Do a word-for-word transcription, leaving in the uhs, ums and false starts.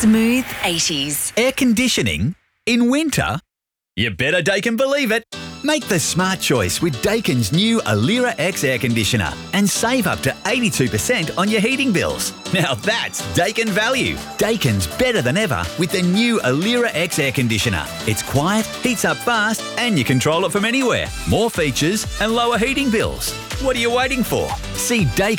Smooth eighties. Air conditioning in winter? You better Daikin believe it. Make the smart choice with Daikin's new Alira X air conditioner and save up to eighty-two percent on your heating bills. Now that's Daikin value. Daikin's better than ever with the new Alira X air conditioner. It's quiet, heats up fast, and you control it from anywhere. More features and lower heating bills. What are you waiting for? See Daikin